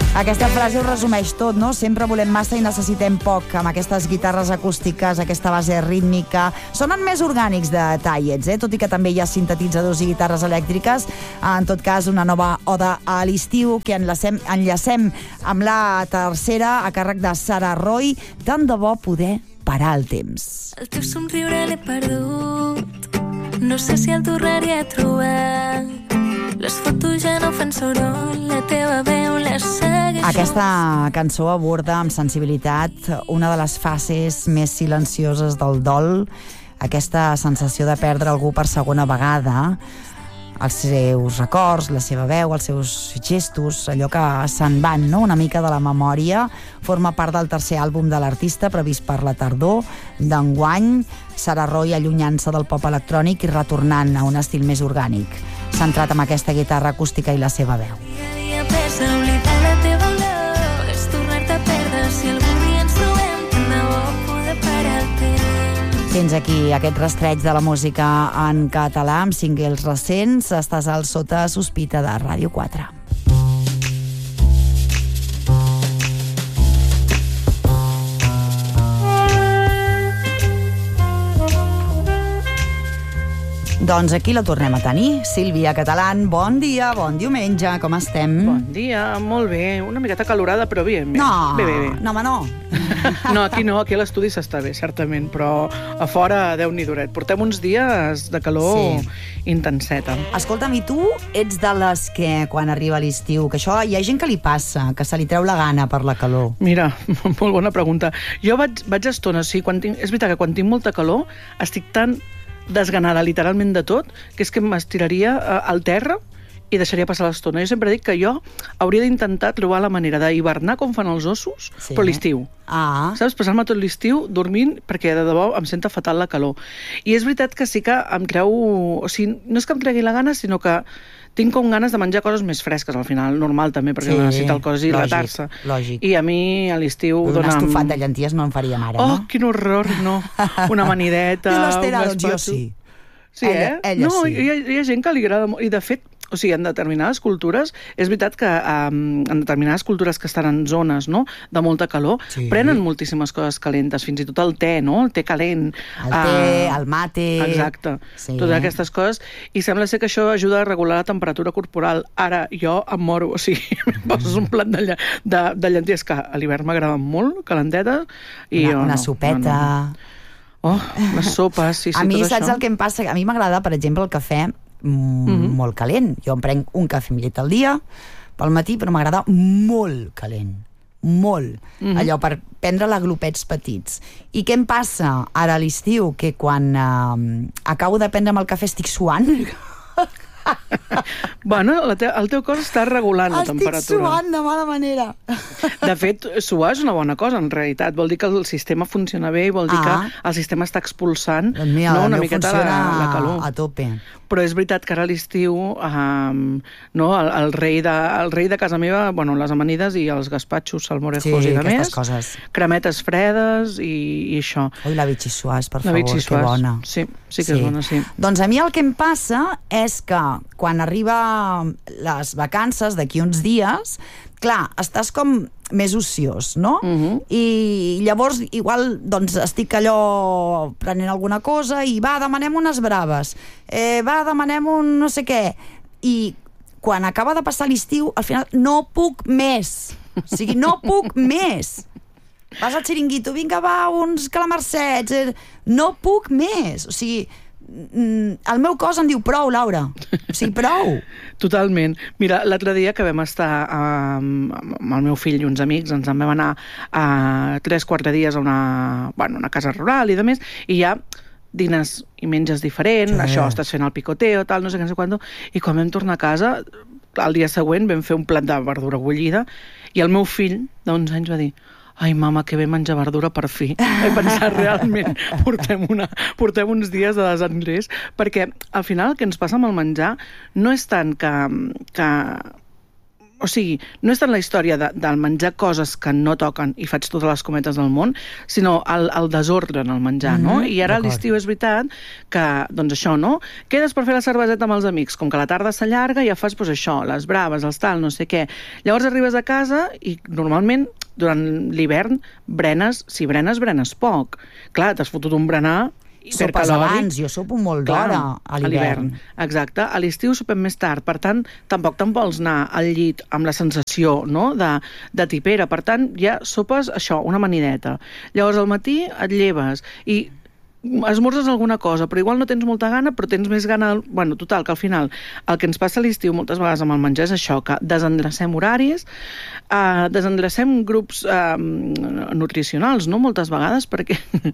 Aquesta frase ho resumeix tot, no? Sempre volem massa i necessitem poc, amb aquestes guitarres acústiques, aquesta base rítmica. Sonen més orgànics de tallets, tot i que també hi ha sintetitzadors i guitarres elèctriques. En tot cas, una nova oda a l'estiu que enllacem amb la tercera a càrrec de Sara Roy. Tant de bo poder parar el temps. El teu somriure l'he perdut, no sé si el tornaré a trobar. Les fotos ja no fan soroll, la teva veu la segueix. Aquesta cançó aborda amb sensibilitat una de les fases més silencioses del dol, aquesta sensació de perdre algú per segona vegada, els seus records, la seva veu, els seus gestos, allò que se'n van, no? Una mica de la memòria. Forma part del tercer àlbum de l'artista, previst per la tardor d'enguany. Sara Roy allunyant-se del pop electrònic i retornant a un estil més orgànic, centrat en aquesta guitarra acústica i la seva veu. Dia pesa oblidar la teva olor, és tornar-te a perdre si algun dia ens trobem, tant de bo poder parar el temps. Fins aquí aquest rastreig de la música en català amb singles recents. Estàs al Sota Sospita de Ràdio 4. Doncs aquí la tornem a tenir. Sílvia Catalán, bon dia, bon diumenge, com estem? Bon dia, molt bé. Una miqueta calorada, però bé. No, bé. no, home, no. No, aquí a l'estudi s'està bé, certament, però a fora, Déu-n'hi duret. Portem uns dies de calor intenseta. Escolta'm, i tu ets de les que, quan arriba l'estiu, que això hi ha gent que li passa, que se li treu la gana per la calor? Mira, molt bona pregunta. Jo vaig a estones, sí, és veritat que quan tinc molta calor estic tan desganada literalment de tot, que és que m'estiraria al terra i deixaria passar l'estona. Jo sempre dic que jo hauria d'intentar trobar la manera d'hivernar com fan els ossos, però a l'estiu. Saps? Passar-me tot l'estiu dormint, perquè de debò em senta fatal la calor. I és veritat que sí que em treu... O sigui, no és que em tregui la gana, sinó que tinc com ganes de menjar coses més fresques, al final, normal també, perquè necessita el cos hidratar-se. Lògic. I a mi, a l'estiu... Un estofat de llenties no en faríem ara, no? Oh, quin horror, no. Una amanideta... I l'Estera, doncs jo sí. Sí, ella no, sí. Hi ha gent que li agrada molt. I, de fet, o sigui, en determinades cultures, és veritat que en determinades cultures que estan en zones, no?, de molta calor, prenen moltíssimes coses calentes, fins i tot el te, no?, el te calent. El te, el mate... Exacte, totes aquestes coses. I sembla ser que això ajuda a regular la temperatura corporal. Ara jo em moro, o sigui, em poses un plat de llenties que a l'hivern m'agraden molt, calenteta, i una sopeta... Oh, les sopes, sí, a mi, tot saps això. El que em passa? A mi m'agrada, per exemple, el cafè molt calent. Jo em prenc un cafè amb llet al dia pel matí, però m'agrada molt calent. Molt. Allò per prendre-la a glopets petits. I què em passa ara a l'estiu? Que quan acabo de prendre'm el cafè estic suant. Bueno, el teu cos està regulant la temperatura. Estic suant de mala manera. De fet, suar és una bona cosa, en realitat. Vol dir que el sistema funciona bé i vol dir que el sistema està expulsant una miqueta la calor. A tope. Però és veritat que ara a l'estiu el rei de casa meva, bueno, les amanides i els gaspatxos, salmorejos i de més, cremetes fredes i això. Ui, la bitxissuàs, per favor, que bona. Sí que és bona, sí. Doncs a mi el que em passa és que quan arriba les vacances d'aquí uns dies, clar, estàs com més ociós, no? I llavors igual doncs estic allò prenent alguna cosa i demanem unes braves, demanem un no sé què, i quan acaba de passar l'estiu al final no puc més, o sigui, no puc més. Vas al xiringuito, vinga uns calamarsets, no puc més, o sigui, el meu cos em diu prou, Laura, o sigui, prou. Totalment. Mira, l'altre dia que vam estar amb el meu fill i uns amics, ens en vam anar a 3-4 dies a una casa rural i de més, i hi ha dines i menges diferent, això, estàs fent el picoteo, tal, no sé què, no sé quant, i quan vam tornar a casa, el dia següent vam fer un plat de verdura bullida, i el meu fill d'11 anys va dir: ai, mama, que bé menjar verdura per fi. He pensat, realment, portem uns dies de desanglès, perquè al final el que ens passa amb el menjar no és tant que O sigui, no és tant la història del menjar coses que no toquen, i faig totes les cometes del món, sinó el desordre en el menjar, no? I ara a l'estiu és veritat que, doncs això, no? Quedes per fer la cerveseta amb els amics, com que la tarda s'allarga, ja fas, doncs això, les braves, els tal, no sé què. Llavors arribes a casa i normalment durant l'hivern si brenes poc. Clar, t'has fotut un berenar sopes abans, jo sopo molt d'hora a l'hivern. Exacte, a l'estiu sopem més tard, per tant, tampoc te'n vols anar al llit amb la sensació, no?, de tipera, per tant, ja sopes això, una amanideta. Llavors al matí et lleves i esmorzes alguna cosa, però igual no tens molta gana, però tens més gana... Bueno, total, que al final el que ens passa a l'estiu moltes vegades amb el menjar és això, que desendrecem horaris, desendrecem grups nutricionals, no?, moltes vegades, perquè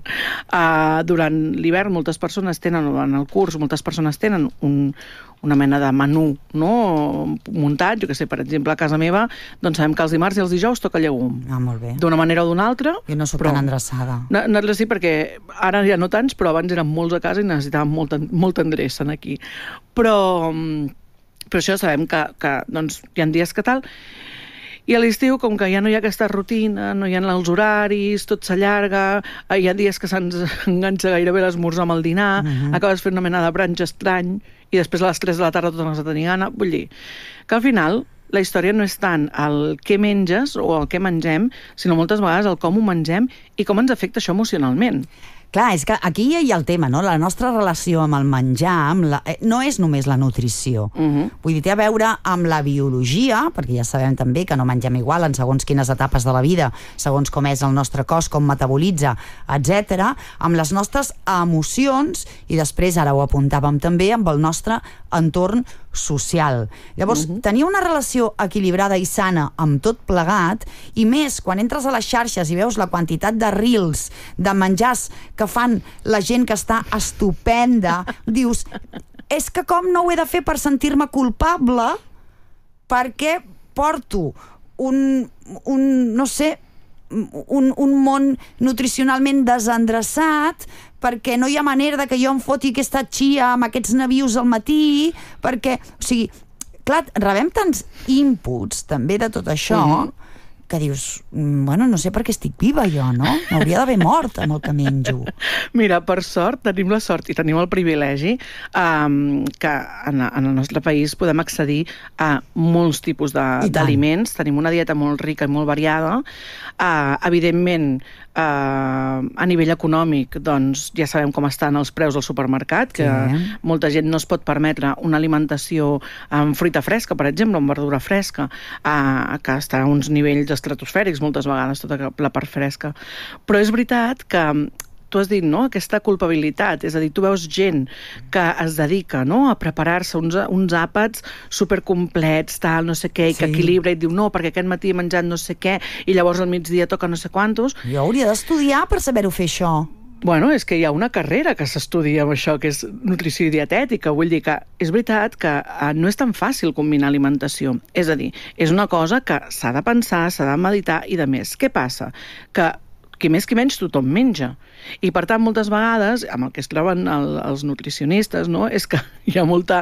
durant l'hivern moltes persones tenen, en el curs, moltes persones tenen una mena de menú, no?, muntat, jo què sé, per exemple, a casa meva, doncs sabem que els dimarts i els dijous toca llegum. Molt bé. D'una manera o d'una altra. Jo no soc tan endreçada. Nosaltres sí, perquè ara ja no tants, però abans érem molts a casa i necessitàvem molta endreça aquí. Però això sabem que doncs, hi ha dies que tal... I a l'estiu, com que ja no hi ha aquesta rutina, no hi ha els horaris, tot s'allarga, hi ha dies que se'ns enganxa gairebé l'esmorzar amb el dinar, acabes fent una mena de brunch estrany, i després a les 3 de la tarda tornes a tenir gana. Vull dir que al final la història no és tant el què menges o el què mengem, sinó moltes vegades el com ho mengem i com ens afecta això emocionalment. Clar, és que aquí hi ha el tema, no? La nostra relació amb el menjar no és només la nutrició. Vull dir, té a veure amb la biologia, perquè ja sabem també que no mengem igual en segons quines etapes de la vida, segons com és el nostre cos, com metabolitza, etc., amb les nostres emocions i després, ara ho apuntàvem també, amb el nostre entorn social. Llavors, tenir una relació equilibrada i sana amb tot plegat, i més quan entres a les xarxes i veus la quantitat de reels, de menjars que fan la gent que està estupenda, dius, és que com no ho he de fer per sentir-me culpable perquè porto no sé, un món nutricionalment desendreçat, perquè no hi ha manera de que jo em foti aquesta chia amb aquests nabius al matí, perquè, o sigui, clar, rebem tants inputs també de tot això, que dius, bueno, no sé per què estic viva jo, no? M'hauria d'haver mort amb el que menjo. Mira, per sort, tenim la sort i tenim el privilegi que en el nostre país podem accedir a molts tipus d'aliments, tenim una dieta molt rica i molt variada, evidentment, a nivell econòmic, doncs ja sabem com estan els preus al supermercat, que molta gent no es pot permetre una alimentació amb fruita fresca, per exemple, amb verdura fresca, que està a uns nivells estratosfèrics moltes vegades, tota la part fresca. Però és veritat que tu has dit, no?, aquesta culpabilitat, és a dir, tu veus gent que es dedica, no?, a preparar-se uns àpats supercomplets, tal, no sé què, i que equilibra i diu, no, perquè aquest matí he menjat no sé què, i llavors al migdia toca no sé quantos. Jo hauria d'estudiar per saber-ho fer, això. Bueno, és que hi ha una carrera que s'estudia amb això, que és nutrició i dietètica. Vull dir que és veritat que no és tan fàcil combinar alimentació. És a dir, és una cosa que s'ha de pensar, s'ha de meditar i de més. Què passa? Que qui més qui menys tothom menja. I per tant, moltes vegades, amb el que es troben els nutricionistes, no?, és que hi ha molta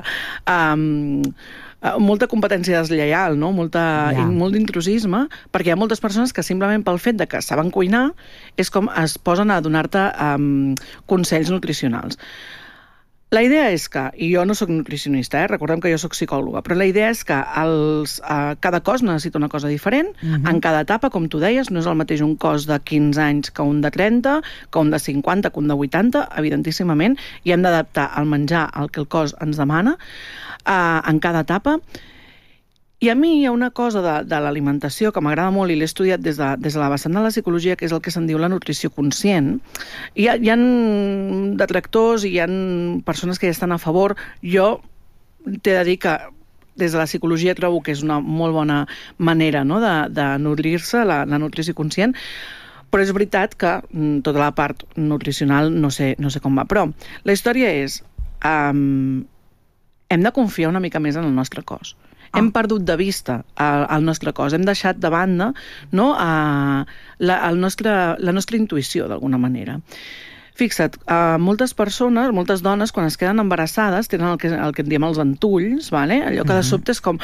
competència deslleial, no? Molt d'intrusisme, perquè hi ha moltes persones que simplement pel fet de que saben cuinar és com es posen a donar-te consells nutricionals. La idea és que, i jo no soc nutricionista, recordem que jo soc psicòloga, però la idea és que cada cos necessita una cosa diferent, en cada etapa, com tu deies, no és el mateix un cos de 15 anys que un de 30, que un de 50, que un de 80, evidentíssimament, i hem d'adaptar el menjar al que el cos ens demana en cada etapa. I a mi hi ha una cosa de l'alimentació que m'agrada molt i l'he estudiat des de la vessant de la psicologia, que és el que se'n diu la nutrició conscient. Hi ha detractors i hi ha persones que hi estan a favor. Jo t'he de dir que des de la psicologia trobo que és una molt bona manera, no?, de nodrir-se, la nutrició conscient, però és veritat que tota la part nutricional no sé com va. Però la història és hem de confiar una mica més en el nostre cos. Hem perdut de vista el nostre cos, hem deixat de banda, no?, la nostra intuïció, d'alguna manera. Fixa't, moltes persones, moltes dones, quan es queden embarassades, tenen el que en diem els entulls, allò que de sobte és com,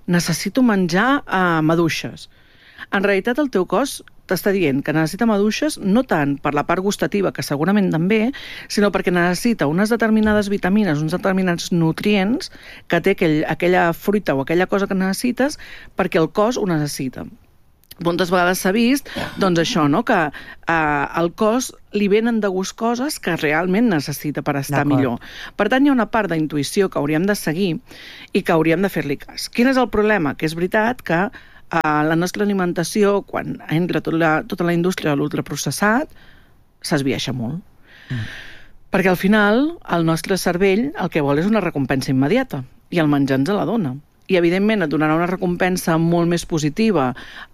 necessito menjar maduixes. En realitat, el teu cos t'està dient que necessita maduixes no tant per la part gustativa, que segurament també, sinó perquè necessita unes determinades vitamines, uns determinats nutrients que té aquella fruita o aquella cosa que necessites perquè el cos ho necessita. Moltes vegades s'ha vist, doncs això, no? Que al cos li venen de gust coses que realment necessita per estar millor. Per tant, hi ha una part d'intuïció que hauríem de seguir i que hauríem de fer-li cas. Quin és el problema? Que és veritat que la nostra alimentació, quan entra tota la indústria de l'ultraprocessat, s'esbiaixa molt. Perquè al final el nostre cervell el que vol és una recompensa immediata i el menjar ens la dona. I evidentment et donarà una recompensa molt més positiva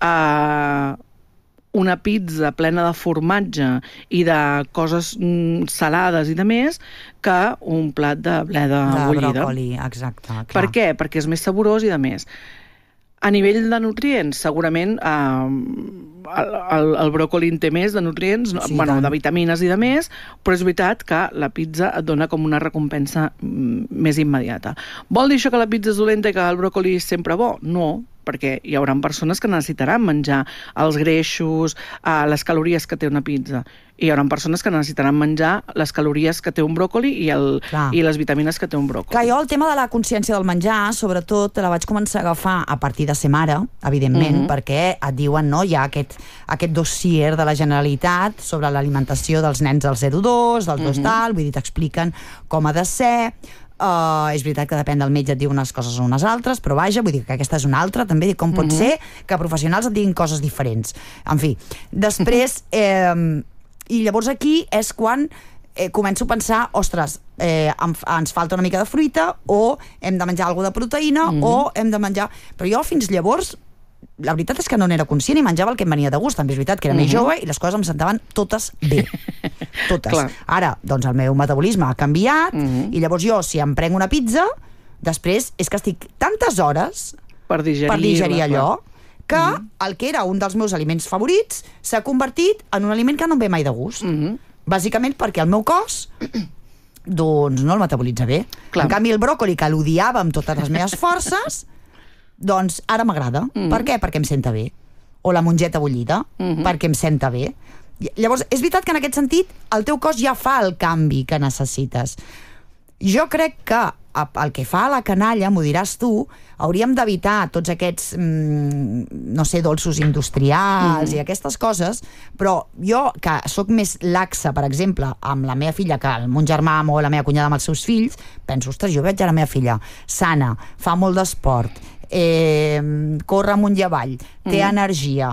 una pizza plena de formatge i de coses salades i de més que un plat de bleda bullida. De bròcoli, exacte. Clar. Per què? Perquè és més saborós i de més. A nivell de nutrients, segurament el bròcoli en té més de nutrients, de vitamines i de més, però és veritat que la pizza et dona com una recompensa més immediata. Vol dir això que la pizza és dolenta i que el bròcoli és sempre bo? No, perquè hi haurà persones que necessitaran menjar els greixos, les calories que té una pizza. I hi haurà persones que necessitaran menjar les calories que té un bròcoli i les vitamines que té un bròcoli. Clar, jo el tema de la consciència del menjar, sobretot, la vaig començar a agafar a partir de ser mare, evidentment, perquè et diuen, no, hi ha aquest dossier de la Generalitat sobre l'alimentació dels nens del 0-2, del 2 tal, vull dir, t'expliquen com ha de ser. És veritat que depèn del metge, et diu unes coses o unes altres, però vaja, vull dir que aquesta és una altra, també, com pot ser que professionals et diguin coses diferents. En fi, després, i llavors aquí és quan començo a pensar, ostres, ens falta una mica de fruita, o hem de menjar alguna de proteïna, o hem de menjar... Però jo fins llavors, la veritat és que no n'era conscient i menjava el que em venia de gust. També és veritat que era més jove i les coses em sentaven totes bé. Totes. Clar. Ara, doncs el meu metabolisme ha canviat i llavors jo, si em prenc una pizza, després és que estic tantes hores per digerir allò que el que era un dels meus aliments favorits s'ha convertit en un aliment que no em ve mai de gust. Bàsicament perquè el meu cos doncs no el metabolitza bé. Clar. En canvi el bròcoli, que l'odiava amb totes les meves forces, doncs ara m'agrada. Per què? Perquè em senta bé. O la mongeta bullida, perquè em senta bé. Llavors, és veritat que en aquest sentit el teu cos ja fa el canvi que necessites. Jo crec que el que fa a la canalla, m'ho diràs tu, hauríem d'evitar tots aquests, no sé, dolços industrials i aquestes coses, però jo, que sóc més laxa, per exemple, amb la meva filla, que el mon germà o la meva cunyada amb els seus fills, penso, ostres, jo veig a la meva filla sana, fa molt d'esport, corre amunt i avall, té energia,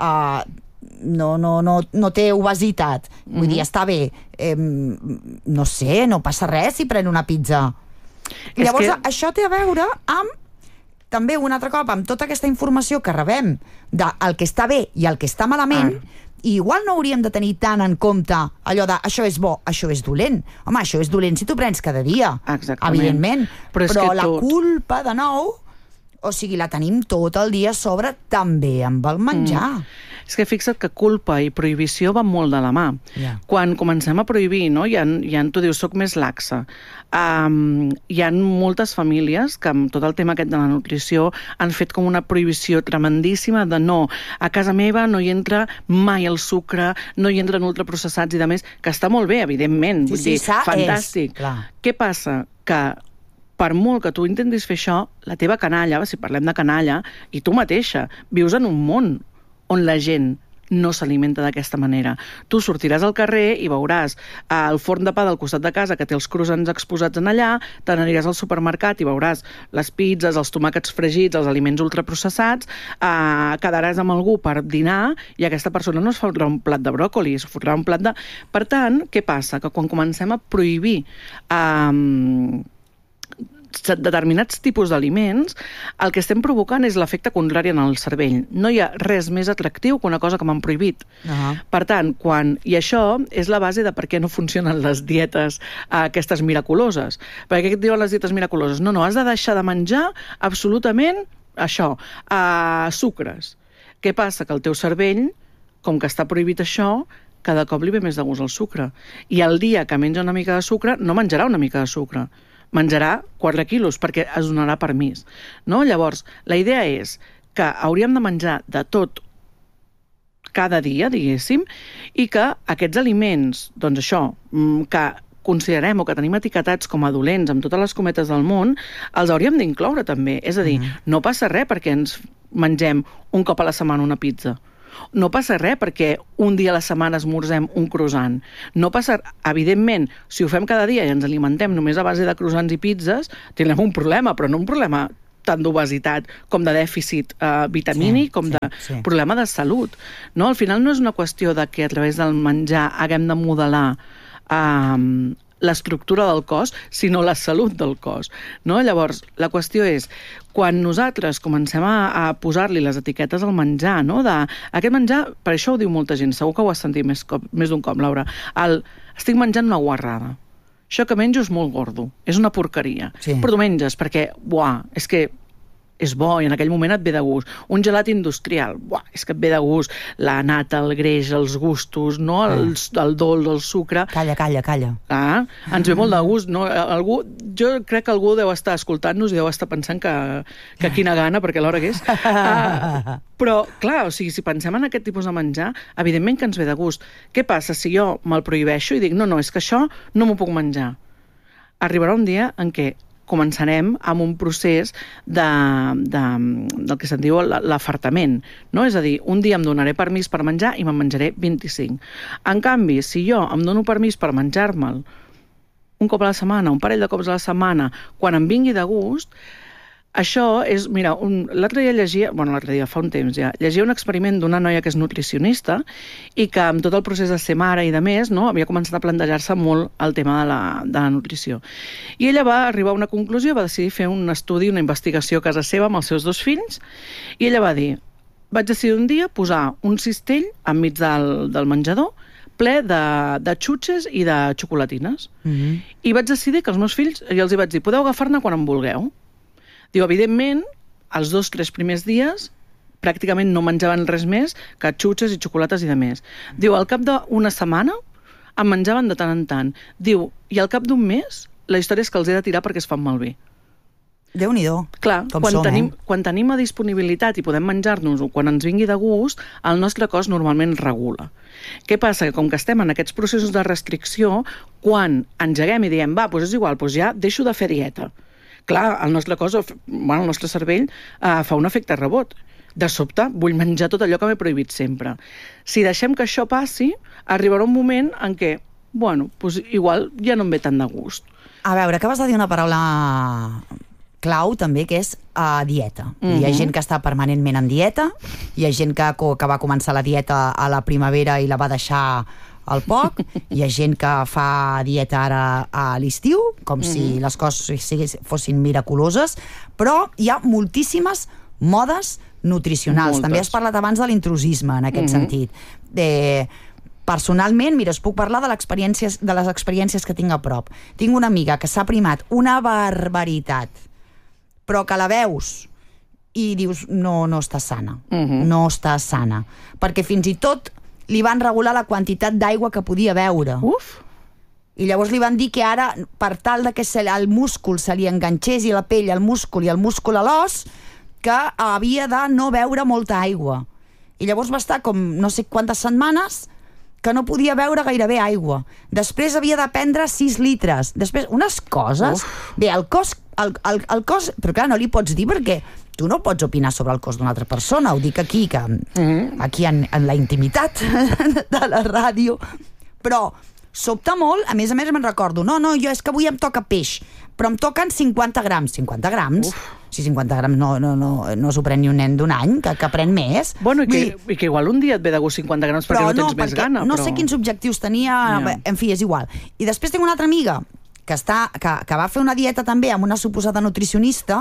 no té obesitat, vull dir, està bé, no sé, no passa res si pren una pizza. I llavors això té a veure amb, també un altre cop, amb tota aquesta informació que rebem del que està bé i el que està malament, i igual no hauríem de tenir tant en compte allò de això és bo, això és dolent. Home, això és dolent si t'ho prens cada dia, evidentment, però la culpa, de nou, o sigui, la tenim tot el dia a sobre, també amb el menjar. És que fixa't que culpa i prohibició van molt de la mà. Quan comencem a prohibir, no? Tu dius, soc més laxa. Hi ha moltes famílies que amb tot el tema aquest de la nutrició han fet com una prohibició tremendíssima de no, a casa meva no hi entra mai el sucre, no hi entren ultraprocessats i de més, que està molt bé, evidentment, vull dir, fantàstic. Què passa? Que per molt que tu intentis fer això, la teva canalla, si parlem de canalla, i tu mateixa, vius en un món on la gent no s'alimenta d'aquesta manera. Tu sortiràs al carrer i veuràs el forn de pa del costat de casa que té els croissants exposats en allà, te n'aniràs al supermercat i veuràs les pizzas, els tomàquets fregits, els aliments ultraprocessats, quedaràs amb algú per dinar i aquesta persona no es fotrà un plat de bròcoli, es fotrà un plat de... Per tant, què passa? Que quan comencem a prohibir determinats tipus d'aliments, el que estem provocant és l'efecte contrari en el cervell. No hi ha res més atractiu que una cosa que m'han prohibit. Per tant, i això és la base de per què no funcionen les dietes aquestes miraculoses. Perquè què diuen les dietes miraculoses? No, has de deixar de menjar absolutament això, sucres. Què passa? Que el teu cervell, com que està prohibit això, cada cop li ve més de gust el sucre. I el dia que menja una mica de sucre, no menjarà una mica de sucre. menjarà 4 quilos perquè es donarà permís. No? Llavors, la idea és que hauríem de menjar de tot cada dia, diguéssim, i que aquests aliments, doncs això, que considerem o que tenim etiquetats com a dolents amb totes les cometes del món, els hauríem d'incloure també. És a dir, no passa res perquè ens mengem un cop a la setmana una pizza. No passa res perquè un dia a la setmana esmorzem un croissant. No passa... Evidentment, si ho fem cada dia i ens alimentem només a base de croissants i pizzas, tindrem un problema, però no un problema tant d'obesitat com de dèficit vitamínic, com de problema de salut. No? Al final no és una qüestió de que a través del menjar haguem de modelar l'estructura del cos, sinó la salut del cos. No? Llavors, la qüestió és, quan nosaltres comencem a posar-li les etiquetes al menjar, no? Aquest menjar, per això ho diu molta gent, segur que ho has sentit més d'un cop, Laura, estic menjant una guarrada. Això que menjo és molt gordo, és una porqueria. Però tu menges perquè, és que és bo i en aquell moment et ve de gust. Un gelat industrial, és que et ve de gust la nata, el greix, els gustos, no? El dolç, el sucre... Calla. Ens ve molt de gust, no? Jo crec que algú deu estar escoltant-nos i deu estar pensant que quina gana, perquè a l'hora que és. Però, clar, o sigui, si pensem en aquest tipus de menjar, evidentment que ens ve de gust. Què passa si jo me'l prohibeixo i dic, no, és que això no m'ho puc menjar? Arribarà un dia en què començarem amb un procés del que se'n diu l'afartament, no? És a dir, un dia em donaré permís per menjar i me'n menjaré 25. En canvi, si jo em dono permís per menjar-me'l un cop a la setmana, un parell de cops a la setmana, quan em vingui de gust, això és... Mira, l'altre dia fa un temps ja, llegia un experiment d'una noia que és nutricionista i que amb tot el procés de ser mare i de més, no, havia començat a plantejar-se molt el tema de la nutrició. I ella va arribar a una conclusió, va decidir fer un estudi, una investigació a casa seva amb els seus 2 fills, i ella va dir, vaig decidir un dia posar un cistell enmig del menjador ple de xutxes i de xocolatines. I vaig decidir que els meus fills, i els hi vaig dir, podeu agafar-ne quan en vulgueu. Diu, evidentment, els 2-3 primers dies pràcticament no menjaven res més que xutxes i xocolates i de més. Diu, al cap d'una setmana en menjaven de tant en tant. Diu, i al cap d'un mes la història és que els he de tirar perquè es fan malbé. Déu-n'hi-do. Clar, quan tenim a disponibilitat i podem menjar-nos-ho quan ens vingui de gust, el nostre cos normalment regula. Què passa? Que com que estem en aquests processos de restricció, quan engeguem i diem, doncs és igual, doncs ja deixo de fer dieta. Clar, el nostre cos, el nostre cervell fa un efecte rebot. De sobte, vull menjar tot allò que m'he prohibit sempre. Si deixem que això passi, arribarà un moment en què, doncs igual ja no em ve tant de gust. A veure, acabes de dir una paraula clau també, que és dieta. Hi ha gent que està permanentment en dieta, hi ha gent que va començar la dieta a la primavera i la va deixar al poc, hi ha gent que fa dieta ara a l'estiu, com si les coses fossin miraculoses, però hi ha moltíssimes modes nutricionals. També has parlat abans de l'intrusisme, en aquest sentit. Personalment, mira, us puc parlar de les experiències que tinc a prop. Tinc una amiga que s'ha primat una barbaritat, però que la veus i dius, no està sana. No està sana. Perquè fins i tot li van regular la quantitat d'aigua que podia beure. I llavors li van dir que ara, per tal que el múscul se li enganxés i la pell al múscul i el múscul a l'os, que havia de no beure molta aigua. I llavors va estar com no sé quantes setmanes que no podia beure gairebé aigua. Després havia de prendre 6 litres. Després, unes coses... Bé, el cos... Però clar, no li pots dir perquè tu no pots opinar sobre el cos d'una altra persona. Ho dic aquí, aquí en la intimitat de la ràdio. Però sobta molt, a més me'n recordo, jo és que avui em toca peix, però em toquen 50 grams. 50 grams? Si 50 grams no s'ho pren ni un nen d'un any, que pren més. I que igual un dia et ve de gust 50 grams perquè no tens més gana. No sé quins objectius tenia, en fi, és igual. I després tinc una altra amiga que va fer una dieta també amb una suposada nutricionista,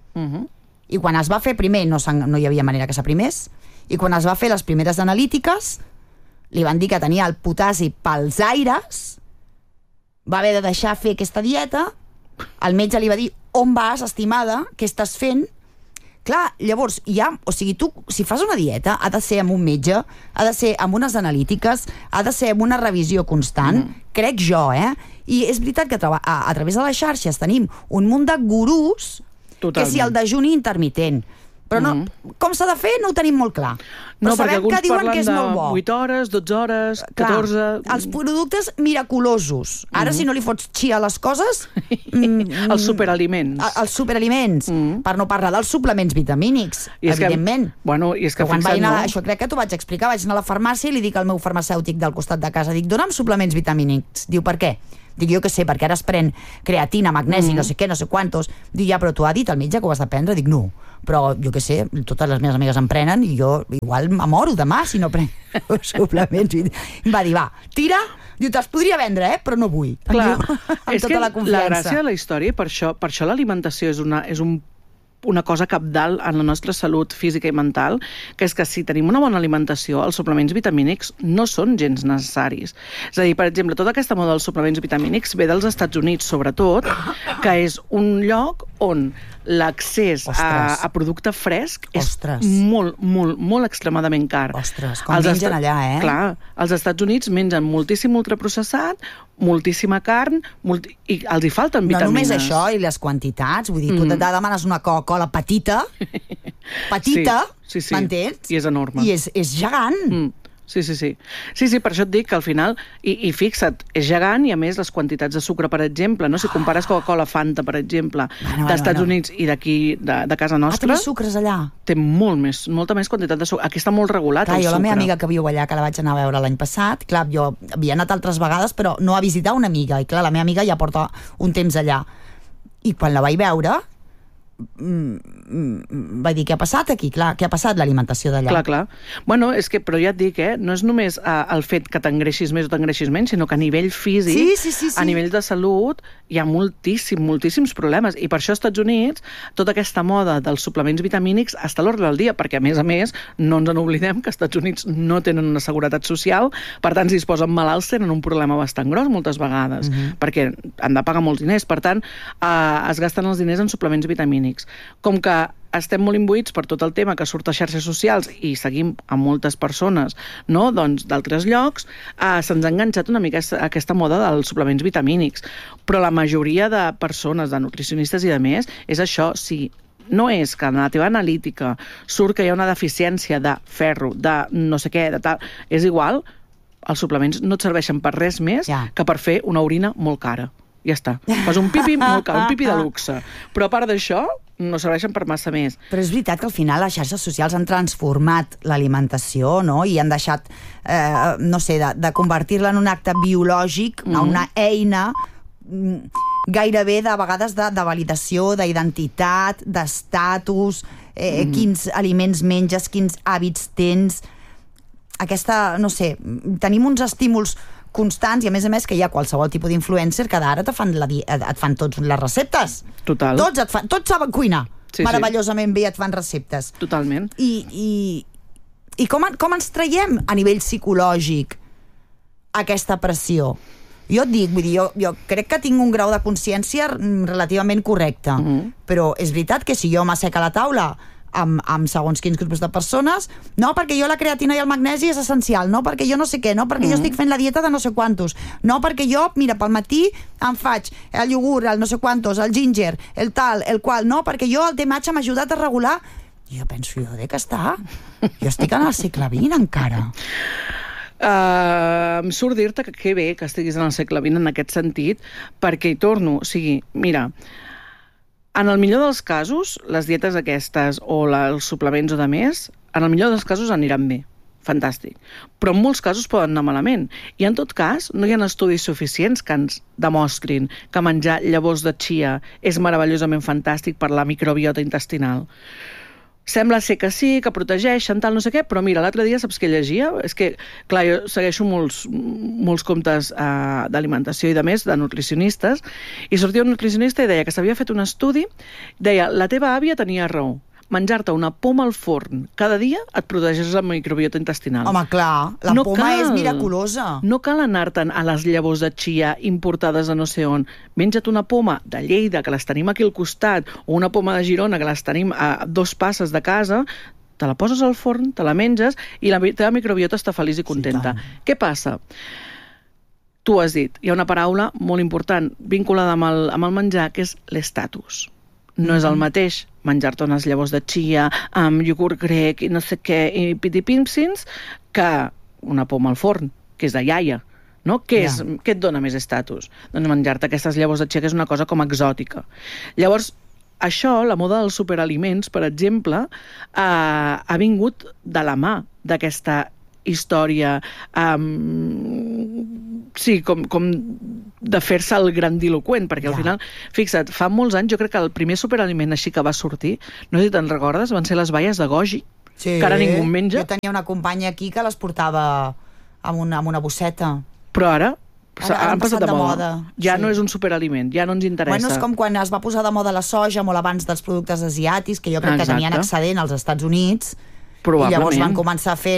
i quan es va fer primer no hi havia manera que s'aprimés, i quan es va fer les primeres analítiques li van dir que tenia el potassi pels aires, va haver de deixar fer aquesta dieta, el metge li va dir, on vas, estimada, què estàs fent? Clar, llavors, o sigui, tu, si fas una dieta, ha de ser amb un metge, ha de ser amb unes analítiques, ha de ser amb una revisió constant, crec jo, I és veritat que a través de les xarxes tenim un munt de gurús que si el dejuni intermitent, però no, com s'ha de fer no ho tenim molt clar. Però perquè sabem que diuen que és molt bo. 8 hores, 12 hores, 14... Clar, els productes miraculosos. Ara, si no li fots xia a les coses... Els superaliments. Els superaliments. Per no parlar dels suplements vitamínics, evidentment. I és que això crec que t'ho vaig explicar. Vaig anar a la farmàcia i li dic al meu farmacèutic del costat de casa, dic, dona'm suplements vitamínics. Diu, per què? Dic, jo què sé, perquè ara es pren creatina, magnesi, no sé què, no sé quantos. Dic, ja, però t'ho ha dit el metge que ho has de prendre? Dic, no. Però jo què sé, totes les meves amigues en prenen i jo igual m'amoro demà si no prenc suplements. Em va dir, va, tira, diu, te'ls podria vendre, però no vull. Clar, amb tota la confiança. La gràcia de la història, per això l'alimentació és una cosa cabdal en la nostra salut física i mental, que és que si tenim una bona alimentació, els suplements vitamínics no són gens necessaris. És a dir, per exemple, tota aquesta moda dels suplements vitamínics ve dels Estats Units, sobretot, que és un lloc on l'accés a producte fresc és molt, molt, molt extremadament car. Ostres, com mengen allà, Clar, als Estats Units mengen moltíssim ultraprocessat, moltíssima carn, i els hi falten vitamines. No només això, i les quantitats, vull dir, tu te demanes una Coca-Cola petita, m'entens? I és enorme. I és gegant. Sí, per això et dic que al final, i fixa't, és gegant i a més les quantitats de sucre, per exemple, no? Si compares Coca-Cola Fanta, per exemple, d'Estats Units i d'aquí, de casa nostra... Té sucres allà? Té molta més quantitat de sucre. Aquí està molt regulat el sucre. Jo la meva amiga que viu allà, que la vaig anar a veure l'any passat, clar, jo havia anat altres vegades, però no a visitar una amiga, i clar, la meva amiga ja porta un temps allà. I quan la vaig veure... vaig dir, què ha passat aquí? Clar, què ha passat l'alimentació d'allà? Clar. Bueno, és que, però ja et dic, no és només el fet que t'engreixis més o t'engreixis menys, sinó que a nivell físic, a nivell de salut, hi ha moltíssims problemes. I per això als Estats Units, tota aquesta moda dels suplements vitamínics està a l'ordre del dia, perquè a més, no ens n'oblidem que als Estats Units no tenen una seguretat social, per tant, si es posen malalts tenen un problema bastant gros moltes vegades, perquè han de pagar molts diners. Per tant, es gasten els diners en suplements vitamínics. Com que estem molt imbuïts per tot el tema que surt a xarxes socials i seguim a moltes persones, no? Doncs d'altres llocs, se'ns ha enganxat una mica aquesta moda dels suplements vitamínics. Però la majoria de persones, de nutricionistes i de més, és això, si no és que en la teva analítica surt que hi ha una deficiència de ferro, de no sé què, de tal, és igual, els suplements no et serveixen per res més que per fer una orina molt cara. Ja està. Fas un pipi molt car, un pipi de luxe. Però a part d'això, no serveixen per massa més. Però és veritat que al final les xarxes socials han transformat l'alimentació, no? I han deixat, no sé, de convertir-la en un acte biològic, una eina gairebé de vegades de validació, d'identitat, d'estatus, quins aliments menges, quins hàbits tens. Aquesta, no sé, tenim uns estímuls constants i a més que hi ha qualsevol tipus d'influencer que d'ara et fan tots les receptes. Total. Tots saben cuinar. Meravellosament bé et fan receptes. Totalment. I com ens traiem a nivell psicològic aquesta pressió? Jo et dic, vull dir, jo crec que tinc un grau de consciència relativament correcte, però és veritat que si jo m'assec a la taula amb segons quins grups de persones, no, perquè jo la creatina i el magnesi és essencial, no, perquè jo no sé què, no, perquè jo estic fent la dieta de no sé quantos, no, perquè jo, mira, pel matí em faig el iogurt, el no sé quantos, el ginger, el tal, el qual, no, perquè jo el TMH m'ha ajudat a regular. I jo penso, jo de què està? Jo estic en el segle XX encara. Em surt dir-te que bé que estiguis en el segle XX en aquest sentit, perquè hi torno, o sigui, mira, en el millor dels casos, les dietes aquestes o els suplements o de més, en el millor dels casos aniran bé. Fantàstic. Però en molts casos poden anar malament. I en tot cas, no hi ha estudis suficients que ens demostrin que menjar llavors de chia és meravellosament fantàstic per la microbiota intestinal. Sembla ser que sí, que protegeixen, tal, no sé què, però mira, l'altre dia saps què llegia? És que, clar, jo segueixo molts comptes d'alimentació i de més, de nutricionistes, i sortia un nutricionista i deia que s'havia fet un estudi, deia, la teva àvia tenia raó. menjar-te una poma al forn cada dia et protegeix la microbiota intestinal. Home, clar, la poma és miraculosa. No cal anar-te'n a les llavors de chia importades de no sé on. Menja't una poma de Lleida, que les tenim aquí al costat, o una poma de Girona, que les tenim a 2 passes de casa, te la poses al forn, te la menges i la teva microbiota està feliç i contenta. Què passa? Tu has dit, hi ha una paraula molt important vinculada amb el menjar, que és l'estatus. No és el mateix menjar-te unes llavors de chia amb iogurt grec i no sé què, i pitipímsins, que una poma al forn, que és de iaia. No? Què et dona més estatus? Doncs menjar-te aquestes llavors de chia, que és una cosa com exòtica. Llavors, això, la moda dels superaliments, per exemple, ha vingut de la mà d'aquesta història, sí, com de fer-se el grandiloquent, perquè al final, fixa't, fa molts anys, jo crec que el primer superaliment així que va sortir, no sé si te'n recordes, van ser les baies de goji, que ara ningú en menja. Jo tenia una companya aquí que les portava amb una bosseta. Però ara han passat de moda. Ja no és un superaliment, ja no ens interessa. Bueno, és com quan es va posar de moda la soja molt abans dels productes asiàtics, que jo crec que tenien excedent als Estats Units, i llavors van començar a fer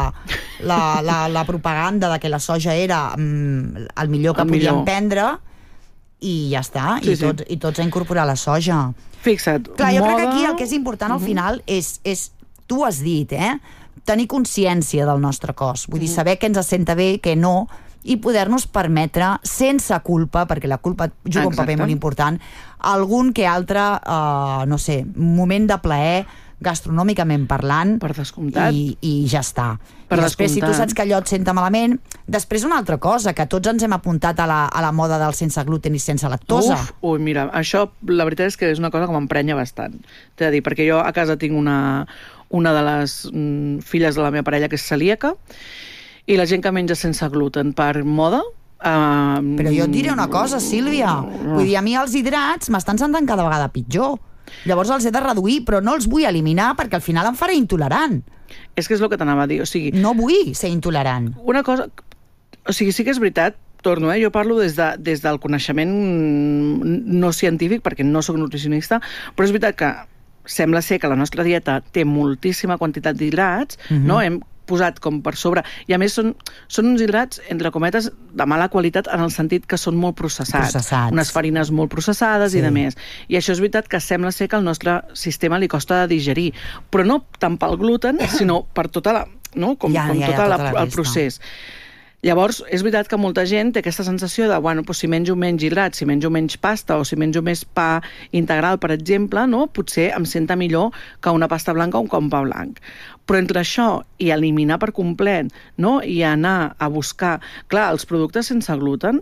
la propaganda de que la soja era el millor que podíem prendre, i ja està, i tots a incorporar la soja. Fixa't, clar, jo crec que aquí el que és important al final és tu has dit, tenir consciència del nostre cos, vull dir, saber què ens senta bé, què no, i poder-nos permetre, sense culpa, perquè la culpa juga un paper molt important, algun que altre, no sé, moment de plaer, gastronòmicament parlant, per descomptat, i ja està. I després, si tu saps que allò et senta malament, després una altra cosa, que tots ens hem apuntat a la moda del sense gluten i sense lactosa. Ui, mira, això la veritat és que és una cosa que m'emprenya bastant, t'he de dir, perquè jo a casa tinc una de les filles de la meva parella que és celíaca, i la gent que menja sense gluten per moda... Però jo et diré una cosa, Sílvia, vull dir, a mi els hidrats m'estan sentant cada vegada pitjor. Llavors els he de reduir, però no els vull eliminar perquè al final em faré intolerant. És que és el que t'anava a dir, o sigui... No vull ser intolerant. Una cosa... O sigui, sí que és veritat, torno, jo parlo des del coneixement no científic, perquè no sóc nutricionista, però és veritat que sembla ser que la nostra dieta té moltíssima quantitat d'hidrats, no? Hem posat com per sobre, i a més són uns hidrats, entre cometes, de mala qualitat en el sentit que són molt processats. Unes farines molt processades i de més. I això és veritat que sembla ser que al nostre sistema li costa de digerir, però no tant pel gluten, sinó per tota la... no? Com tot el procés. Llavors, és veritat que molta gent té aquesta sensació de, bueno, si menjo menys hidrats, si menjo menys pasta o si menjo més pa integral, per exemple, no? Potser em senta millor que una pasta blanca o un pa blanc. Però entre això i eliminar per complet, no? I anar a buscar... Clar, els productes sense gluten,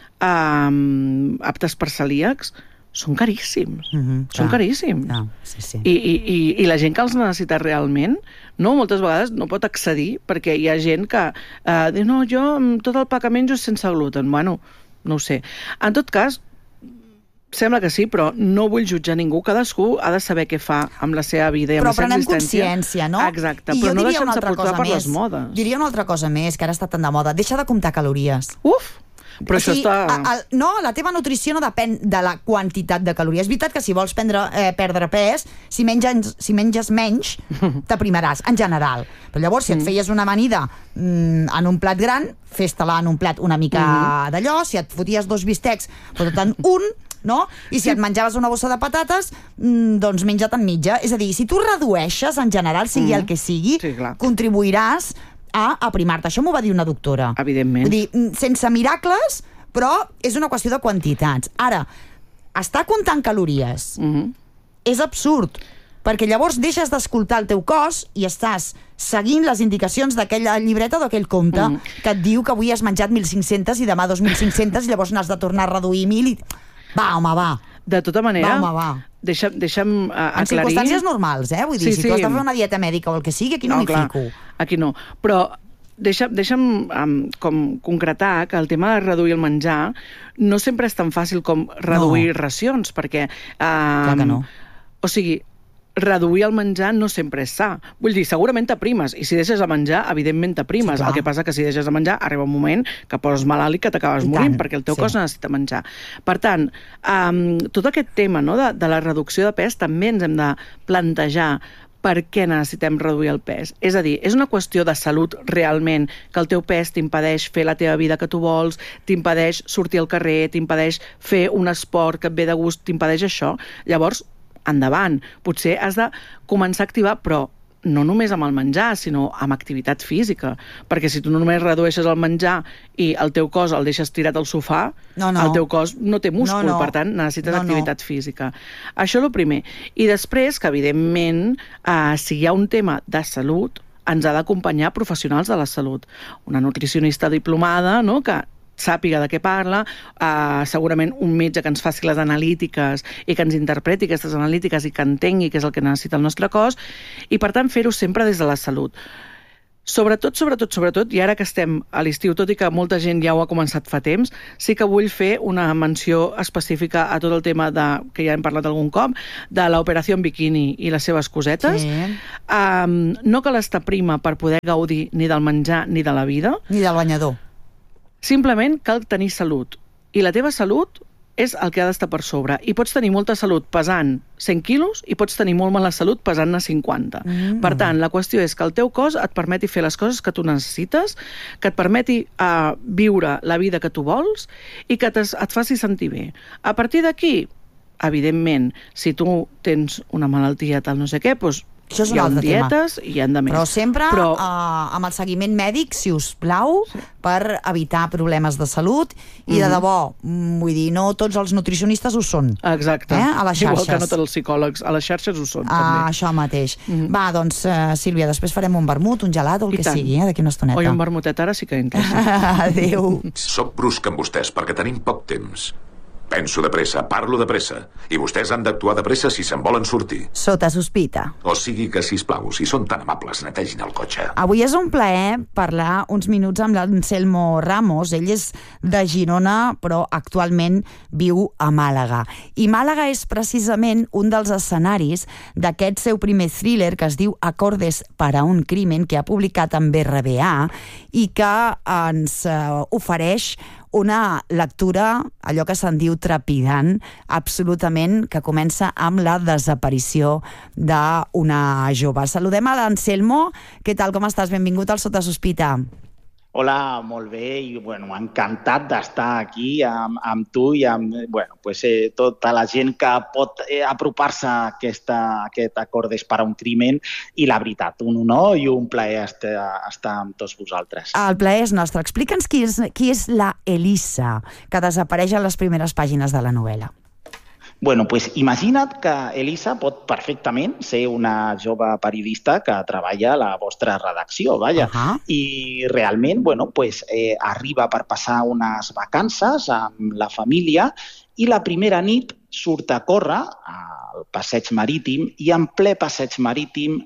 aptes per celíacs, són caríssims. Són caríssims. I la gent que els necessita realment, no, moltes vegades no pot accedir, perquè hi ha gent que diu, no, jo tot el pa que menjo és sense gluten. Bueno, no ho sé. En tot cas, sembla que sí, però no vull jutjar ningú. Cadascú ha de saber què fa amb la seva vida i amb la seva existència. Però prenem consciència, no? Exacte, però no deixem-se portar per les modes. Diria una altra cosa més, que ara està tan de moda. Deixa de comptar calories. Uf! Però això està... No, la teva nutrició no depèn de la quantitat de calories. És veritat que si vols perdre pes, si menges menys, t'aprimaràs, en general. Però llavors, si et feies una amanida en un plat gran, fes-te-la en un plat una mica d'allò. Si et foties 2 bistecs, fota't-en un, no? I si et menjaves una bossa de patates, doncs menja-te'n mitja. És a dir, si tu redueixes, en general, sigui el que sigui, contribuiràs a aprimar-te. Això m'ho va dir una doctora. Evidentment. Vull dir, sense miracles, però és una qüestió de quantitats. Ara, estar comptant calories és absurd, perquè llavors deixes d'escoltar el teu cos i estàs seguint les indicacions d'aquella llibreta o d'aquell compte que et diu que avui has menjat 1.500 i demà 2.500 i llavors n'has de tornar a reduir 1.000 i... Va, home, va. De tota manera, va, home, va. Deixa'm aclarir... En circumstàncies normals, vull dir, si tu has de fer una dieta mèdica o el que sigui, aquí no m'hi fico. Aquí no, però deixa'm com concretar que el tema de reduir el menjar no sempre és tan fàcil com reduir racions, perquè... Clar que no. O sigui, reduir el menjar no sempre és sa. Vull dir, segurament t'aprimes, i si deixes de menjar, evidentment t'aprimes. Sí, el que passa que si deixes de menjar, arriba un moment que poses malalt i que t'acabes morint, perquè el teu cos necessita menjar. Per tant, tot aquest tema, no, de la reducció de pes també ens hem de plantejar per què necessitem reduir el pes. És a dir, és una qüestió de salut realment, que el teu pes t'impedeix fer la teva vida que tu vols, t'impedeix sortir al carrer, t'impedeix fer un esport que et ve de gust, t'impedeix això. Llavors, endavant. Potser has de començar a activar, però no només amb el menjar, sinó amb activitat física. Perquè si tu només redueixes el menjar i el teu cos el deixes tirat al sofà, el teu cos no té múscul, per tant, necessites activitat física. Això és el primer. I després, que evidentment, si hi ha un tema de salut, ens ha d'acompanyar professionals de la salut. Una nutricionista diplomada, no?, que sàpiga de què parla, segurament un metge que ens faci les analítiques i que ens interpreti aquestes analítiques i que entengui què és el que necessita el nostre cos, i per tant fer-ho sempre des de la salut. Sobretot, i ara que estem a l'estiu, tot i que molta gent ja ho ha començat fa temps, sí que vull fer una menció específica a tot el tema que ja hem parlat algun cop, de l'operació en biquini i les seves cosetes. No cal estar prima per poder gaudir ni del menjar ni de la vida. Ni del banyador. Simplement cal tenir salut. I la teva salut és el que ha d'estar per sobre. I pots tenir molta salut pesant 100 quilos i pots tenir molt mala salut pesant-ne 50. Per tant, la qüestió és que el teu cos et permeti fer les coses que tu necessites, que et permeti viure la vida que tu vols i que et faci sentir bé. A partir d'aquí, evidentment, si tu tens una malaltia tal no sé què, doncs hi ha dietes i hi han de més. Però sempre amb el seguiment mèdic, si us plau, per evitar problemes de salut i de debò, vull dir, no tots els nutricionistes ho són. Exacte. A les xarxes. Igual que no tots els psicòlegs, a les xarxes ho són també. Això mateix. Va, doncs, Sílvia, després farem un vermut, un gelat o el que sigui, d'aquí una estoneta. Oi, un vermutet ara sí que encaixo. Adéu. Soc brusc amb vostès perquè tenim poc temps. Penso de pressa, parlo de pressa, i vostès han d'actuar de pressa si se'n volen sortir. Sota sospita. O sigui que, sisplau, si són tan amables, netegin el cotxe. Avui és un plaer parlar uns minuts amb l'Anselmo Ramos. Ell és de Girona, però actualment viu a Màlaga. I Màlaga és precisament un dels escenaris d'aquest seu primer thriller que es diu Acordes para un crimen, que ha publicat amb RBA i que ens ofereix una lectura, allò que se'n diu trepidant, absolutament, que comença amb la desaparició d'una jove. Saludem a l'Anselmo. Què tal, com estàs? Benvingut al Sota Sospita. Hola, molt bé, i encantat d'estar aquí amb tu i amb tota la gent que pot apropar-se a aquest Acordes para un crimen, i la veritat, un honor i un plaer estar amb tots vosaltres. El plaer és nostre. Explica'ns qui és la Elisa, que desapareix a les primeres pàgines de la novel·la. Imagina't que Elisa pot perfectament ser una jove periodista que treballa a la vostra redacció, i realment arriba per passar unes vacances amb la família i la primera nit surt a córrer al passeig marítim i en ple passeig marítim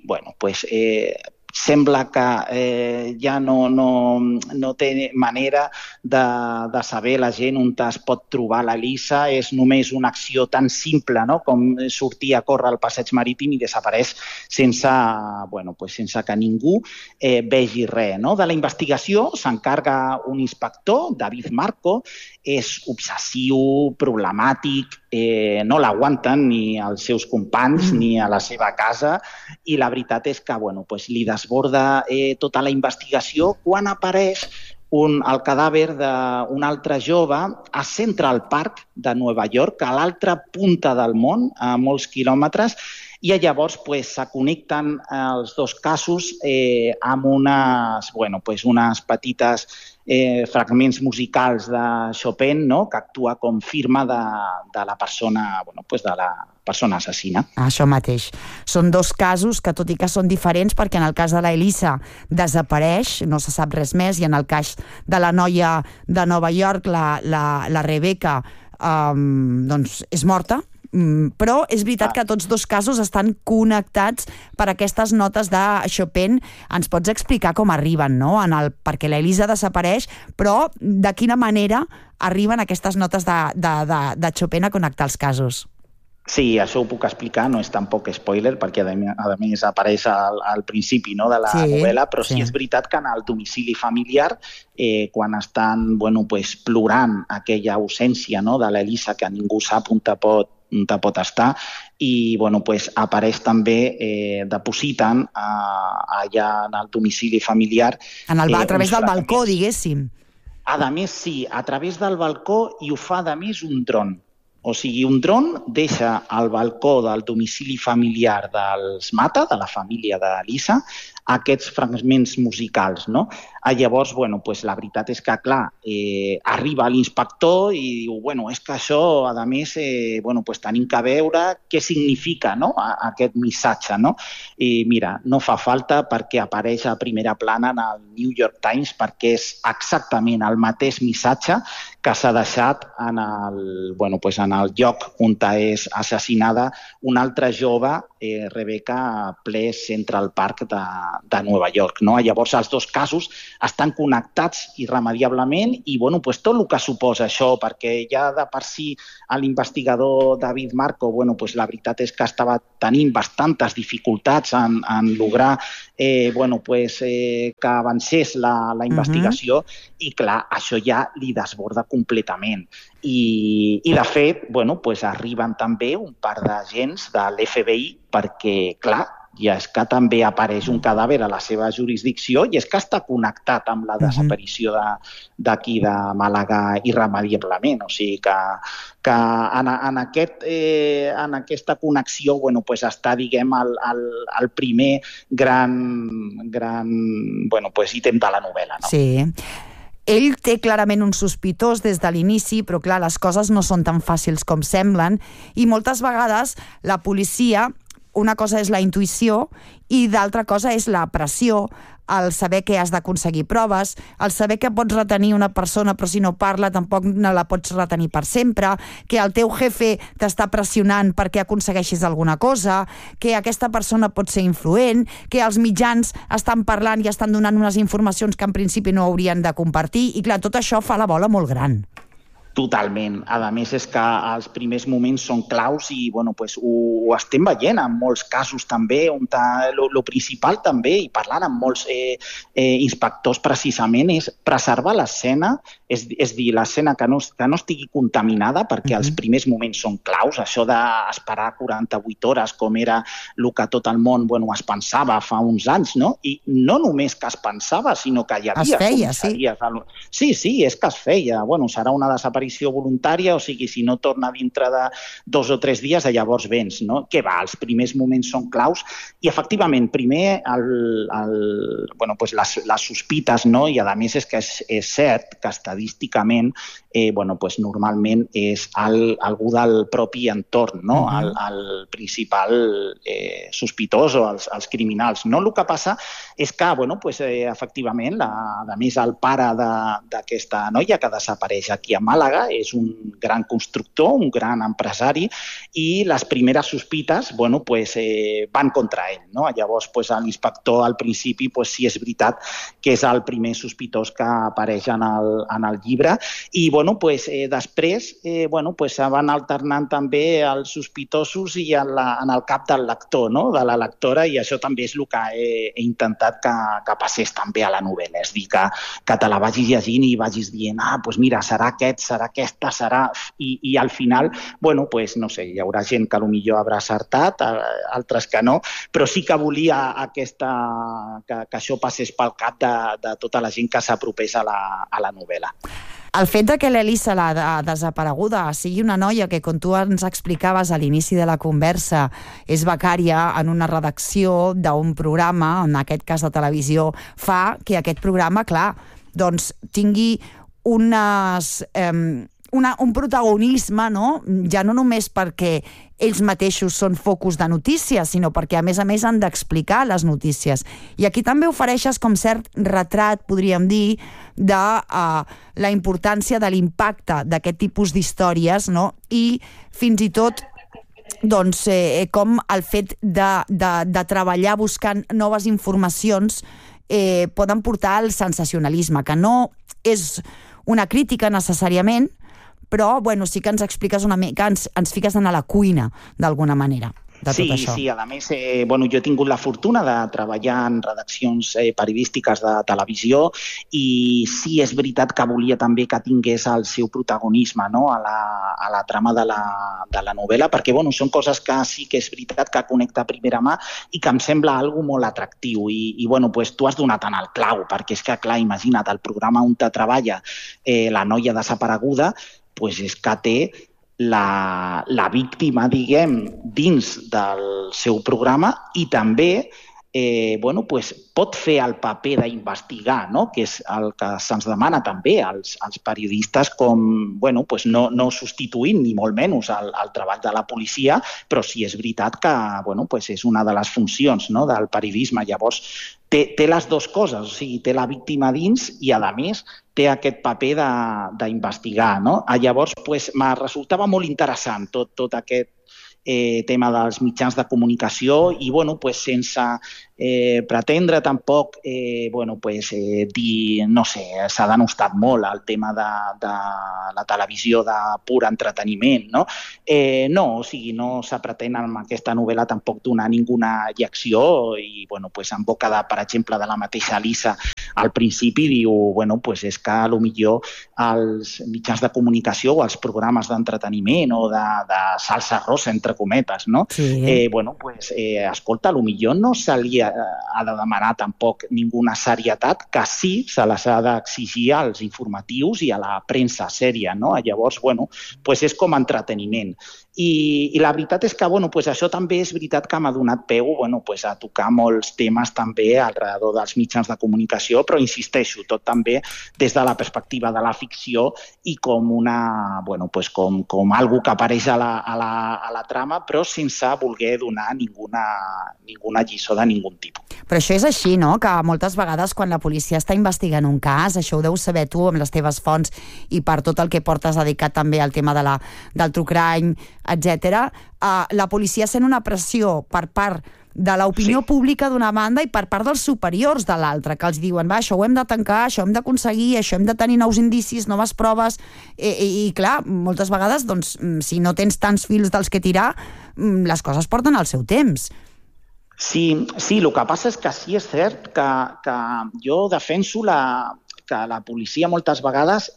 sembla que ja no té manera de saber la gent on es pot trobar l'Elisa. És només una acció tan simple com sortir a córrer al passeig marítim i desapareix sense que ningú vegi res. De la investigació s'encarga un inspector, David Marco. És obsessiu, problemàtic, no l'aguanten ni els seus companys ni a la seva casa, i la veritat és que li desborda tota la investigació quan apareix el cadàver d'un altre jove a Central Park de Nova York, a l'altra punta del món, a molts quilòmetres, i llavors se connecten els dos casos amb unes petites fragments musicals de Chopin, que actua com firma de la persona assassina. Això mateix. Són dos casos que, tot i que són diferents, perquè en el cas de l'Elisa desapareix, no se sap res més, i en el cas de la noia de Nova York, la Rebecca, és morta. Però és veritat que tots dos casos estan connectats per aquestes notes de Chopin. Ens pots explicar com arriben, no? Perquè l'Elisa desapareix, però de quina manera arriben aquestes notes de Chopin a connectar els casos? Sí, això ho puc explicar, no és tampoc spoiler, perquè a més apareix al principi, no, de la novel·la, però sí és veritat que en el domicili familiar, quan estan plorant aquella ausència, no, de l'Elisa, que ningú sap on pot estar, i apareix també, depositen allà en el domicili familiar... A través del balcó, diguéssim. A més, sí, a través del balcó, i ho fa, a més, un dron. O sigui, un dron deixa al balcó del domicili familiar dels Mata, de la família d'Elisa, aquests fragments musicals, no? Llavors, la veritat és que, clar, arriba l'inspector i diu, és que això, a més, tenim que veure què significa, no?, aquest missatge, no? I mira, no fa falta perquè apareix a primera plana en el New York Times, perquè és exactament el mateix missatge que s'ha deixat en el lloc on és assassinada una altra jove, Rebecca, a ple Central Park de Nova York, no? Llavors, els dos casos estan connectats irremediablement i, tot el que suposa això, perquè ja de per si l'investigador David Marco, la veritat és que estava tenint bastantes dificultats en lograr que avancés la investigació i, clar, això ja li desborda completament. I de fet, arriben també un par d'agents de l'FBI perquè, clar, ja és que també apareix un cadàver a la seva jurisdicció i és que està connectat amb la desaparició d'aquí de Màlaga irremediablement. O sigui que en aquesta connexió està, diguem, el primer gran ítem de la novel·la. Sí. Ell té clarament un sospitós des de l'inici, però clar, les coses no són tan fàcils com semblen i moltes vegades la policia, una cosa és la intuïció i d'altra cosa és la pressió, el saber que has d'aconseguir proves, el saber que pots retenir una persona però si no parla tampoc no la pots retenir per sempre, que el teu jefe t'està pressionant perquè aconsegueixis alguna cosa, que aquesta persona pot ser influent, que els mitjans estan parlant i estan donant unes informacions que en principi no haurien de compartir i clar, tot això fa la bola molt gran. Totalment. A més, és que els primers moments són claus i ho estem veient en molts casos també, on el principal també, i parlant amb molts inspectors precisament, és preservar l'escena, és dir, l'escena que no estigui contaminada, perquè els primers moments són claus, això d'esperar 48 hores, com era el que tot el món es pensava fa uns anys, no? I no només que es pensava, sinó que hi havia... Es feia, sí. Sí, és que es feia. Serà una desaparició voluntària, o sigui, si no torna dintre de 2 o 3 dies, llavors vens, no? Què va? Els primers moments són claus i, efectivament, primer les sospites, no? I, a més, és que és cert que estadísticament normalment és algú del propi entorn, no? El principal sospitós o els criminals. No? El que passa és que, efectivament, a més, el pare d'aquesta noia que desapareix aquí a Màlaga és un gran constructor, un gran empresari, i les primeres sospites van contra ell. No? Llavors, l'inspector al principi sí és veritat que és el primer sospitós que apareix en el llibre i després van alternant també els sospitosos i en el cap del lector, no? De la lectora, i això també és el que he intentat que passés també a la novel·la, és dir, que te la vagis llegint i vagis dient, mira, serà aquest, serà aquesta, serà... I al final, no sé, hi haurà gent que potser haurà acertat, altres que no, però sí que volia que això passés pel cap de tota la gent que s'apropés a la novel·la. El fet de que l'Elisa, la desapareguda, sigui una noia que, com tu ens explicaves a l'inici de la conversa, és becària en una redacció d'un programa, en aquest cas de televisió, fa que aquest programa, clar, doncs tingui un protagonisme, no? Ja no només perquè ells mateixos són focus de notícies, sinó perquè, a més, han d'explicar les notícies. I aquí també ofereixes com cert retrat, podríem dir, de la importància de l'impacte d'aquest tipus d'històries, no? I fins i tot com el fet de treballar buscant noves informacions poden portar al sensacionalisme, que no és una crítica necessàriament, però bueno, sí que ens expliques una mica, ens fiques a la cuina d'alguna manera. Sí, a més, jo he tingut la fortuna de treballar en redaccions periodístiques de televisió i sí, és veritat que volia també que tingués el seu protagonisme, no? a la trama de la novel·la, perquè són coses que sí que és veritat que connecta a primera mà i que em sembla algo molt atractiu i tu has donat en el clau, perquè és que, clar, imagina't, el programa on treballa la noia desapareguda, és que té la víctima, diguem, dins del seu programa i també pot fer el paper d'investigar, no? Que és el que se'ns demana també als periodistes, com no substituint ni molt menys el treball de la policia, però sí és veritat que és una de les funcions, no? Del periodisme. Llavors, té les dues coses, o sigui, té la víctima dins i, a més, té aquest paper d'investigar, no? Llavors, me resultava molt interessant tot aquest tema dels mitjans de comunicació i, sense pretendre tampoc dir, no sé, s'ha denostat molt el tema de la televisió de pur entreteniment, no? No, o sigui, no se pretén amb aquesta novel·la tampoc donar ninguna llecció i, en boca, per exemple, de la mateixa Elisa, al principi diu, és que potser els mitjans de comunicació o els programes d'entreteniment o de salsa rosa, entre cometes, no? Sí. Escolta, potser no se li ha de demanar tampoc ninguna serietat, que sí se les ha d'exigir als informatius i a la premsa sèria, no? Llavors, és com entreteniment. I la veritat és que això també és veritat que m'ha donat peu a tocar molts temes també alrededor dels mitjans de comunicació, però insisteixo, tot també des de la perspectiva de la ficció i com com algo que apareix a la trama, però sense voler donar ninguna lliçó de ningun tipus. Però això és així, no? Que moltes vegades quan la policia està investigant un cas, això ho deus saber tu amb les teves fonts i per tot el que portes dedicat també al tema del true crime, etc. La policia sent una pressió per part de l'opinió pública d'una banda i per part dels superiors de l'altra, que els diuen, això ho hem de tancar, això ho hem d'aconseguir, això hem de tenir nous indicis, noves proves, i clar, moltes vegades, si no tens tants fils dels que tirar, les coses porten el seu temps. Sí, el que passa és que sí és cert que jo defenso que la policia moltes vegades,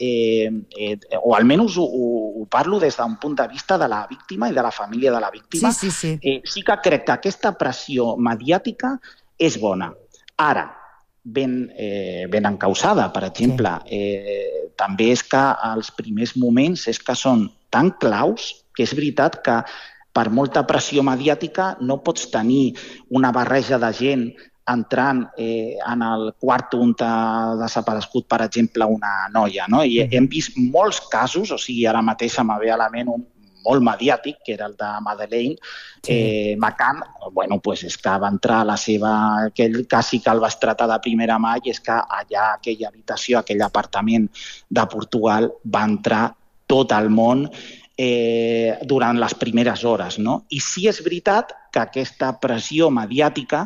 o almenys ho parlo des d'un punt de vista de la víctima i de la família de la víctima, sí que crec que aquesta pressió mediàtica és bona. Ara, ben encausada, per exemple, també és que els primers moments és que són tan claus que és veritat que per molta pressió mediàtica no pots tenir una barreja de gent entrant en el quart on ha desaparegut, per exemple, una noia, no? I hem vist molts casos, o sigui, ara mateix me ve a la ment un molt mediàtic, que era el de Madeleine McCann, és que va entrar a la seva... Aquell cas sí que el vas tratar de primera mà i és que allà, aquella habitació, aquell apartament de Portugal, va entrar tot el món durant les primeres hores, no? I sí és veritat que aquesta pressió mediàtica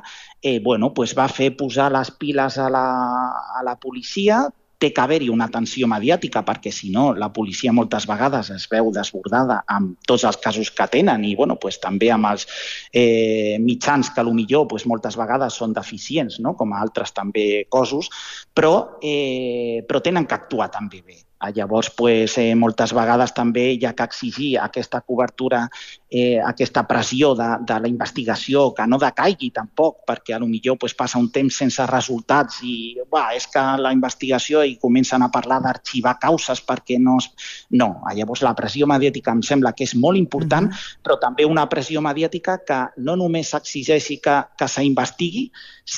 va fer posar les piles a la policia. Té que haver-hi una atenció mediàtica perquè, si no, la policia moltes vegades es veu desbordada amb tots els casos que tenen i també amb els mitjans que potser moltes vegades són deficients, no? Com a altres també cossos, però tenen que actuar també bé. Llavors, moltes vegades també hi ha que exigir aquesta cobertura, aquesta pressió de la investigació, que no decaigui tampoc, perquè potser passa un temps sense resultats i és que la investigació i comencen a parlar d'arxivar causes perquè no... No, llavors la pressió mediàtica em sembla que és molt important, però també una pressió mediàtica que no només exigeixi que s'investigui,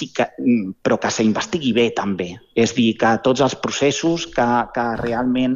però que s'investigui bé també. És dir, que tots els processos, que realment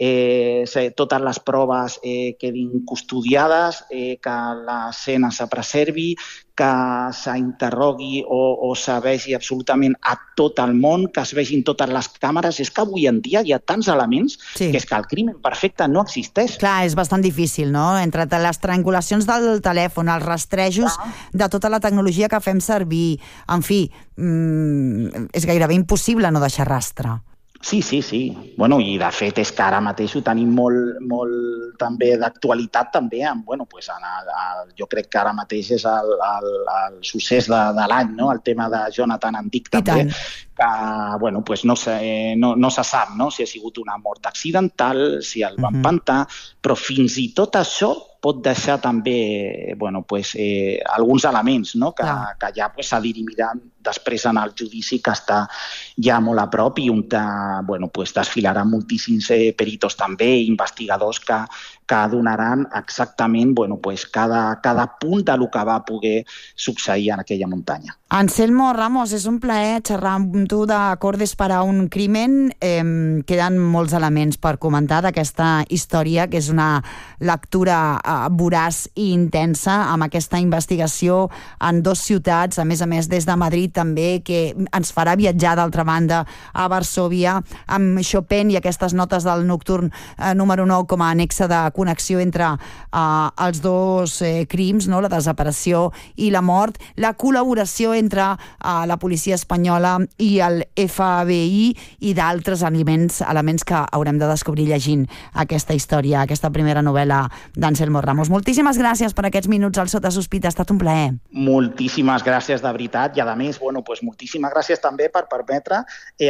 totes les proves quedin custodiades, que l'escena se preservi, que s'interrogui o se vegi absolutament a tot el món, que es vegin totes les càmeres. És que avui en dia hi ha tants elements que és que el crimen perfecte no existeix. Clar, és bastant difícil, no? Entre les triangulacions del telèfon, els rastrejos de tota la tecnologia que fem servir, en fi, és gairebé impossible no deixar rastre. Sí. Bueno, i de fet és que ara mateix ho tenim molt també d'actualitat també, jo crec que ara mateix és el succés de l'any, no? El tema de Jonathan Andic també, que no se sap, no? Si ha sigut una mort accidental, si el van empantar, però fins i tot això pot deixar també alguns elements, no? que ja s'ha dirimiran després en el judici, que està ja molt a prop i on desfilaran moltíssims peritos també, investigadors que donaran exactament cada punt del que va poder succeir en aquella muntanya. Anselmo Ramos, és un plaer xerrar amb tu d'Acordes per a un crimen. Queden molts elements per comentar d'aquesta història, que és una lectura voraç i intensa, amb aquesta investigació en 2 ciutats, a més des de Madrid també, que ens farà viatjar d'altra banda a Varsòvia, amb Chopin i aquestes notes del Nocturn número 9 com a anexa de connexió entre els 2 crims, no? La desaparició i la mort, la col·laboració entre la policia espanyola i el FBI i d'altres elements que haurem de descobrir llegint aquesta història, aquesta primera novel·la d'Anselmo Ramos. Moltíssimes gràcies per aquests minuts al Sota Sospita, ha estat un plaer. Moltíssimes gràcies, de veritat, i a més, moltíssimes gràcies també per permetre